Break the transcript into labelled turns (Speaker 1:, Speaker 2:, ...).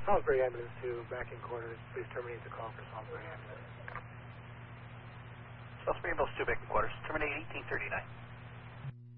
Speaker 1: Salisbury Ambulance to backing quarters. Please terminate the call for Salisbury Ambulance.
Speaker 2: Salisbury Ambulance to backing quarters. Terminate 1839.